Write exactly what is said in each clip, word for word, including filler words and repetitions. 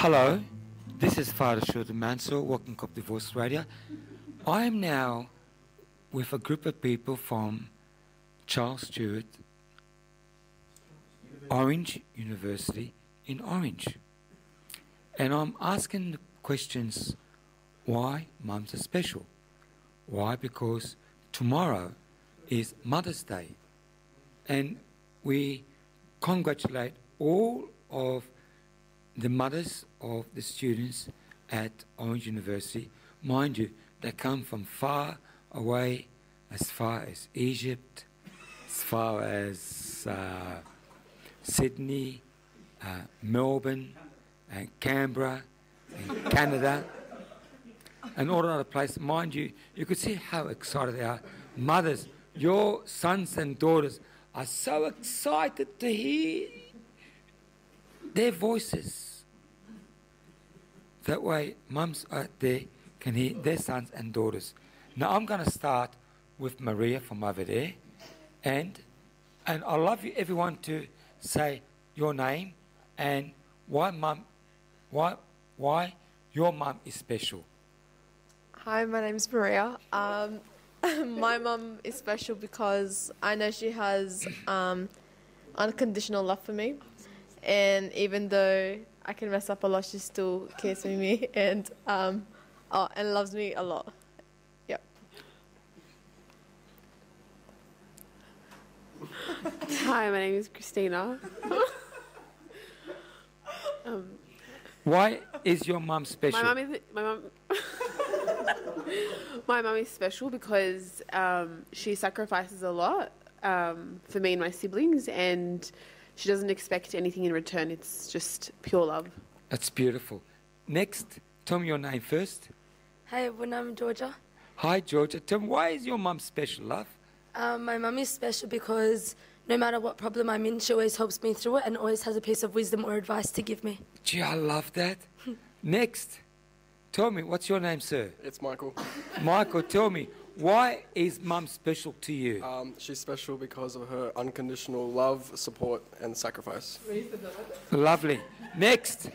Hello, this is Father Shurd Mansour, Walking Coptic Voice Radio. I am now with a group of people from Charles Sturt Orange University in Orange. And I'm asking the questions, why mums are special? Why? Because tomorrow is Mother's Day. And we congratulate all of the mothers of the students at Orange University. Mind you, they come from far away, as far as Egypt, as far as uh, Sydney, uh, Melbourne, and Canberra, and Canada, and all other places. Mind you, you could see how excited they are. Mothers, your sons and daughters are so excited to hear their voices. That way, mums out there can hear their sons and daughters. Now, I'm going to start with Maria from over there. And, and I'd love you, everyone, to say your name and why mum, why, why your mum is special. Hi, my name's Maria. Um, my mum is special because I know she has um, unconditional love for me. And even though I can mess up a lot, she still cares for me and um, oh, and loves me a lot. Yep. Hi, my name is Christina. um, Why is your mum special? my mum is my mum. My mum is special because um, she sacrifices a lot um, for me and my siblings, and she doesn't expect anything in return. It's just pure love. That's beautiful. Next, tell me your name first. Hey, everyone, I'm Georgia. Hi, Georgia. Tell me, why is your mum special, love? Um, my mum is special because no matter what problem I'm in, she always helps me through it and always has a piece of wisdom or advice to give me. Gee, I love that. Next, tell me, what's your name, sir? It's Michael. Michael, tell me, why is mum special to you? Um, she's special because of her unconditional love, support, and sacrifice. Lovely. Next.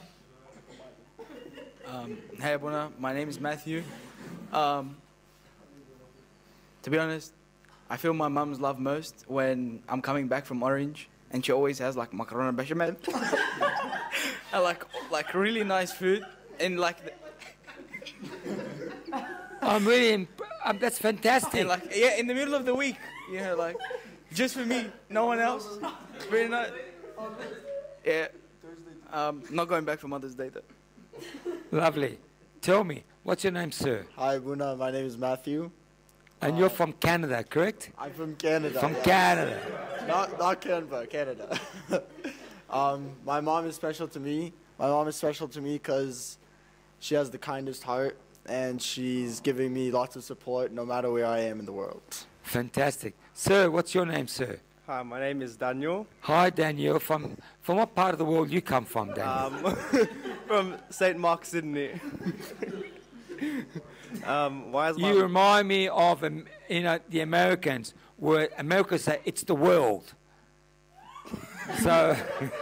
Um, hey, Abuna, my name is Matthew. Um, to be honest, I feel my mum's love most when I'm coming back from Orange, and she always has like macaroni bechamel, and like like really nice food, and like. The I'm really, imp- um, that's fantastic. And like, yeah, in the middle of the week, you know, like, just for me, no one else. It's very nice. Yeah. Um, not going back for Mother's Day, though. Lovely. Tell me, what's your name, sir? Hi, Buna. My name is Matthew. And uh, you're from Canada, correct? I'm from Canada. From yes. Canada. Not, not Canada, Canada. um, my mom is special to me. My mom is special to me because she has the kindest heart, and she's giving me lots of support no matter where I am in the world. Fantastic. Sir, what's your name, sir? Hi, my name is Daniel. Hi, Daniel. From from what part of the world you come from, Daniel? Um, from Saint Mark, Sydney. um, why is my You remind me of, um, you know, the Americans, where Americans say it's the world. So.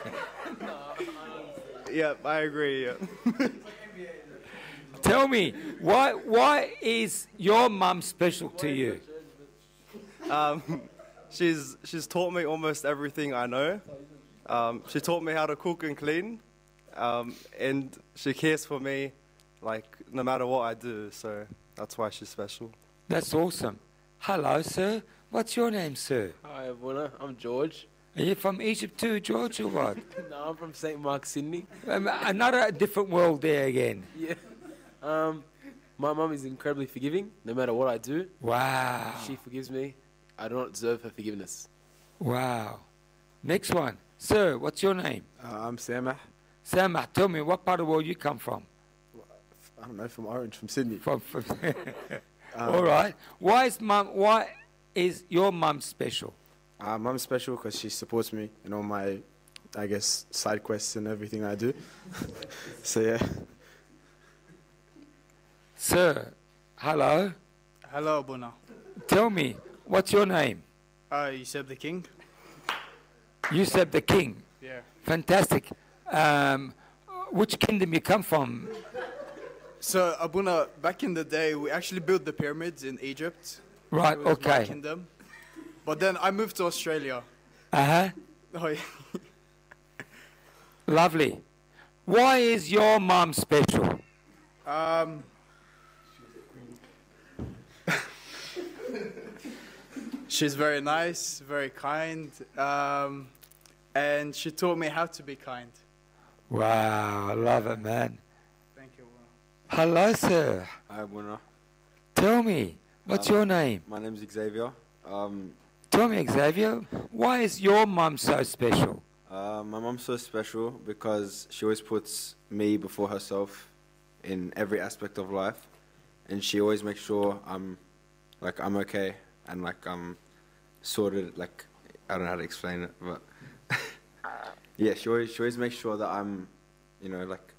Yeah, I agree. Yeah. Tell me, why why is your mum special to you? Um, she's she's taught me almost everything I know. Um, she taught me how to cook and clean, um, and she cares for me, like no matter what I do. So that's why she's special. That's awesome. Hello, sir. What's your name, sir? Hi, everyone. I'm George. Are you from Egypt too, George, or what? No, I'm from Saint Mark, Sydney. Um, another different world there again. Yeah. Um, my mum is incredibly forgiving. No matter what I do, Wow. she forgives me. I do not deserve her forgiveness. Wow. Next one. Sir, what's your name? Uh, I'm Samah. Samah, tell me, what part of the world you come from? I don't know, from Orange, from Sydney. From, from um, All right. Why is mum? Why is your mum special? Uh, Mum's special because she supports me in all my, I guess, side quests and everything I do. So, yeah. Sir, hello. Hello, Buna. Tell me, what's your name? Uh, Yuseb the King. Yuseb the King. Yeah. Fantastic. Um, which kingdom you come from? So, Abuna, back in the day, we actually built the pyramids in Egypt. Right, It was my okay. kingdom. But then I moved to Australia. Uh-huh. Oh, yeah. Lovely. Why is your mum special? Um, she's very nice, very kind, um, and she taught me how to be kind. Wow, I love it, man. Thank you. Hello, sir. Hi, Abuna. Tell me, what's Um, your name? My name's Xavier. Um, Tell me, Xavier, why is your mum so special? uh, my mom's so special because she always puts me before herself in every aspect of life, and she always makes sure I'm, like, I'm okay and like I'm sorted. Like, I don't know how to explain it, but yeah, she always she always makes sure that I'm, you know, like,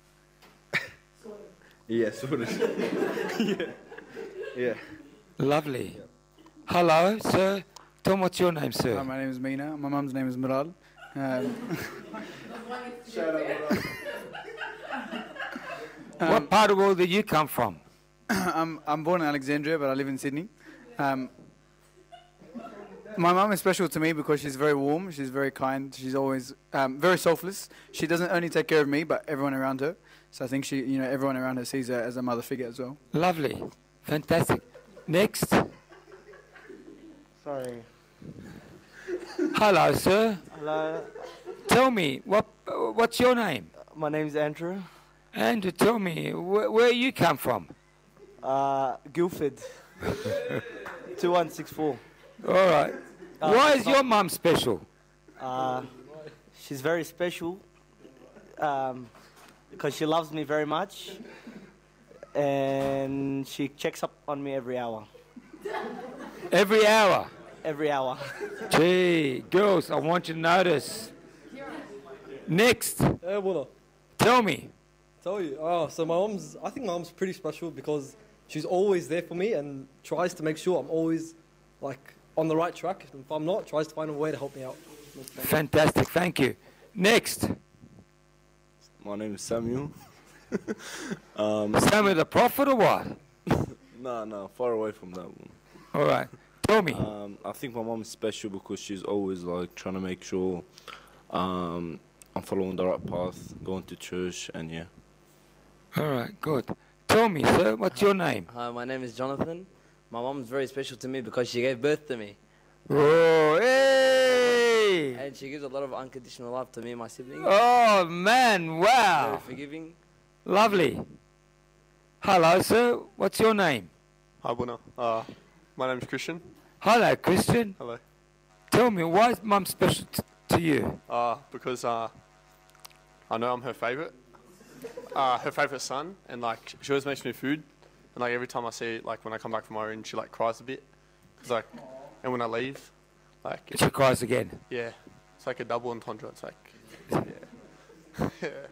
yeah, sorted. yeah, yeah. Lovely. Hello, sir. Tell me what's your name, sir? Hi, my name is Meena. My mum's name is Miral. Um, What part of the world did you come from? I'm, I'm born in Alexandria, but I live in Sydney. Um, my mum is special to me because she's very warm, she's very kind, she's always um, very selfless. She doesn't only take care of me, but everyone around her. So I think she, you know, everyone around her sees her as a mother figure as well. Lovely. Fantastic. Next. Sorry. Hello, sir. Hello. Tell me, what uh, what's your name? My name's Andrew. Andrew, tell me, wh- where you come from? Uh, Guildford. two one six four. All right. Uh, Why is your mum special? Uh, she's very special um, because she loves me very much and she checks up on me every hour. Every hour? Every hour. Gee, girls, I want you to notice. Next. Hey, Abuna. Tell me. Tell you. Oh, so my mom's, I think my mom's pretty special because she's always there for me and tries to make sure I'm always, like, on the right track. If I'm not, tries to find a way to help me out. Fantastic, thank you. Next. My name is Samuel. um, Samuel the prophet or what? no, no, far away from that one. All right, tell me. Um, I think my mom is special because she's always like trying to make sure um, I'm following the right path, going to church, and yeah. All right, good. Tell me, sir, what's your name? Hi, my name is Jonathan. My mom's very special to me because she gave birth to me. Oh, hey! And she gives a lot of unconditional love to me and my siblings. Oh, man, wow. Very forgiving. Lovely. Hello, sir. What's your name? Hi, Buna. Uh, my name's Christian. Hello, Christian. Hello. Tell me, why is Mum special t- to you? Uh, because uh, I know I'm her favourite. Uh, her favourite son, and like she always makes me food, and like every time I see, like when I come back from Orange, she like cries a bit, cause like, and when I leave, like She cries again. Yeah, it's like a double entendre. It's like, yeah,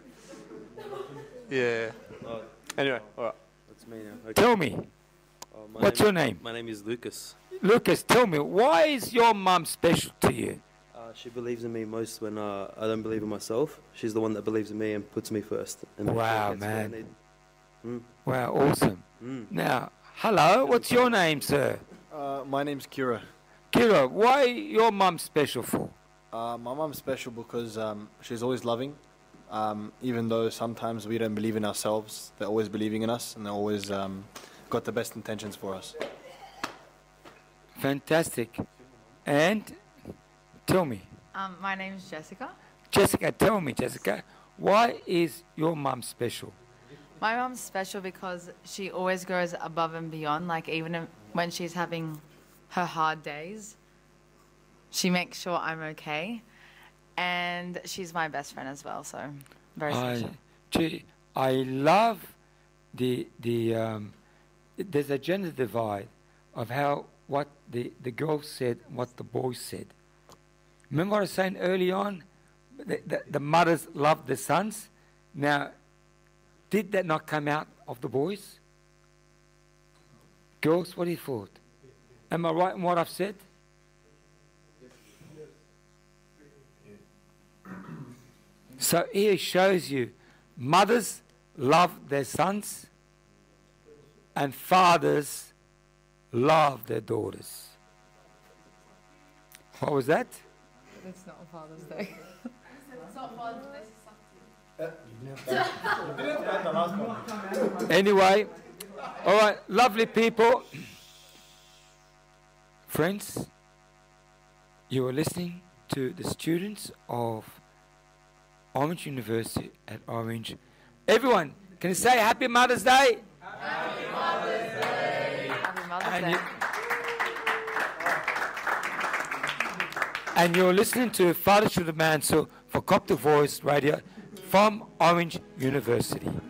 yeah, yeah. Anyway, all right. That's me now. Okay. Tell me. Uh, my What's name- your name? My name is Lucas. Lucas, tell me, why is your mum special to you? Uh, she believes in me most when uh, I don't believe in myself. She's the one that believes in me and puts me first. And makes sure I Wow, get to where I man. need. Mm. Wow, awesome. Mm. Now, hello, what's your name, sir? Uh, my name's Kira. Kira, why your mum special for? Uh, my mum's special because um, she's always loving. Um, even though sometimes we don't believe in ourselves, they're always believing in us and they're always um, got the best intentions for us. Fantastic. And tell me, Um, my name is Jessica. Jessica, tell me, Jessica, why is your mum special? My mom's special because she always goes above and beyond. Like even if- when she's having her hard days, she makes sure I'm okay. And she's my best friend as well, so very I, special. gee, I love the the um, there's a gender divide of how what the the girls said, what the boys said. Remember what I was saying early on? The, the, the mothers loved the sons. Now, did that not come out of the boys? Girls, what do you thought? Am I right in what I've said? So here shows you mothers love their sons and fathers love their daughters. What was that? It's not Father's Day. It's not Father's Day. Anyway, all right, lovely people. Friends, you are listening to the students of Orange University at Orange. Everyone, can you say Happy Mother's Day? Happy Mother's Day. Happy Mother's And Day. you- And you're listening to Father Should the Man, so for Coptic Voice Radio from Orange University.